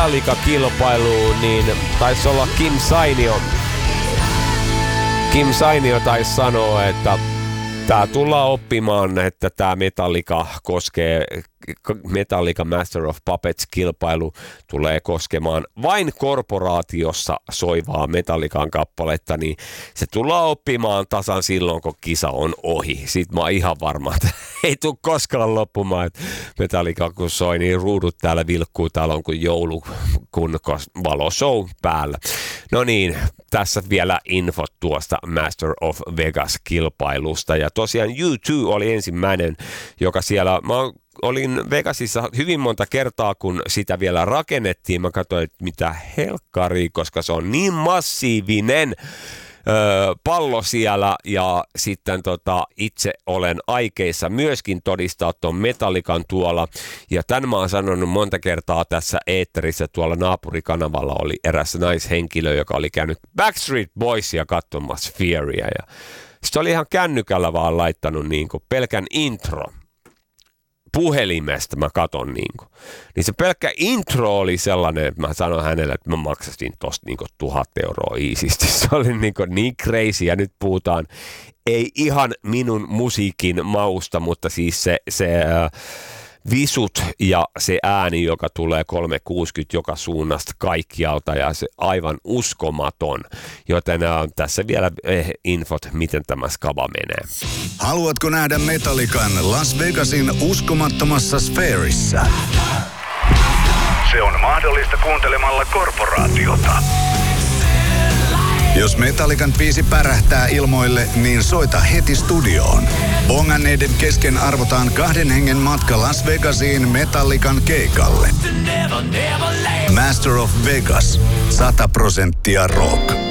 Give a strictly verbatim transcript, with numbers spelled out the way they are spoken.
Metallica-kilpailuun, niin taisi olla Kim Sainio. Kim Sainio taisi sanoa, että tää tullaan oppimaan, että tää Metallica koskee, Metallica Master of Puppets-kilpailu tulee koskemaan vain korporaatiossa soivaa Metallican kappaletta, niin se tullaan oppimaan tasan silloin, kun kisa on ohi. Siitä mä oon ihan varma, että ei tule koskaan loppumaan, että Metallica kun soi, niin ruudut täällä vilkkuu, täällä on kuin joulu, kun valoshow päällä. No niin, tässä vielä infot tuosta Master of Vegas-kilpailusta. Ja tosiaan U two oli ensimmäinen, joka siellä, mä olin Vegasissa hyvin monta kertaa, kun sitä vielä rakennettiin. Mä katsoin, että mitä helkkari, koska se on niin massiivinen öö, pallo siellä. Ja sitten tota, itse olen aikeissa myöskin todistaa tuon Metallican tuolla. Ja tämän mä oon sanonut monta kertaa tässä eetterissä. Tuolla naapurikanavalla oli eräs naishenkilö, joka oli käynyt Backstreet Boysia katsomassa Fearia. Ja sitten oli ihan kännykällä vaan laittanut niinku pelkän intro. Puhelimesta mä katon niinku. Niin se pelkkä intro oli sellainen, että mä sanoin hänelle, että mä maksasin tosta niinku tuhat euroa iisisti. Se oli niinku niin crazy ja nyt puhutaan ei ihan minun musiikin mausta, mutta siis se, se äh, visut ja se ääni, joka tulee kolmesataakuusikymmentä joka suunnasta kaikkialta ja se aivan uskomaton. Joten äh, tässä vielä eh, infot, miten tämä skaba menee. Haluatko nähdä Metallican Las Vegasin uskomattomassa sfäärissä? Se on mahdollista kuuntelemalla Korporaatiota. Jos Metallican biisi pärähtää ilmoille, niin soita heti studioon. Bonganneiden kesken arvotaan kahden hengen matka Las Vegasiin Metallican keikalle. Master of Vegas. sata prosenttia rock.